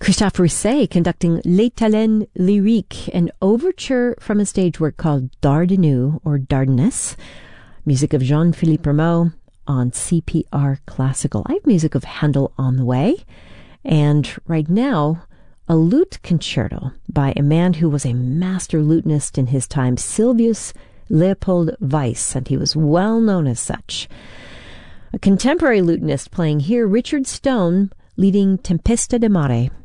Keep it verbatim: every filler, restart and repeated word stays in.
Christophe Rousset conducting Les Talents Lyriques, an overture from a stage work called Dardenu or Dardanus. Music of Jean-Philippe Rameau on C P R Classical. I have music of Handel on the way. And right now, a lute concerto by a man who was a master lutenist in his time, Silvius Leopold Weiss, and he was well known as such. A contemporary lutenist playing here, Richard Stone, leading Tempesta di Mare.